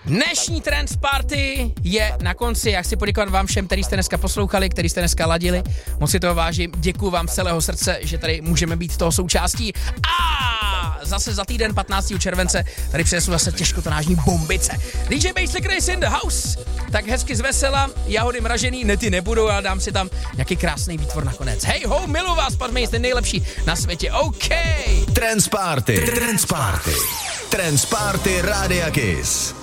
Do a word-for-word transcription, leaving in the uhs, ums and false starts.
Dnešní Trends Party je na konci. Já chci poděkovat vám všem, kteří jste dneska poslouchali, kteří jste dneska ladili. Moc si toho vážím. Děkuju vám z celého srdce, že tady můžeme být toho součástí. A zase za týden patnáctého července tady přinesu zase těžkotonážní bombice. D J Basically is in the house. Tak hezky zvesela, jahody mražený, ne ty nebudou, ale dám si tam nějaký krásný výtvor nakonec. Hej ho, miluji vás, Padmej, jste nejlepší na světě, OK. Trends Party. Trends Party. Trends Party Rádia Kiss.